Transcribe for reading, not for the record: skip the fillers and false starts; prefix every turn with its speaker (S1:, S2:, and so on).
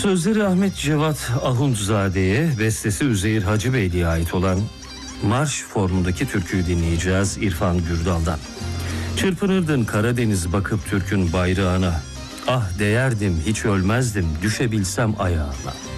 S1: Sözleri Ahmet Cevat Ahundzade'ye, bestesi Üzeyir Hacıbeyli'ye ait olan marş formundaki türküyü dinleyeceğiz İrfan Gürdal'dan. Çırpınırdın Karadeniz bakıp Türk'ün bayrağına, ah değerdim hiç ölmezdim düşebilsem ayağına.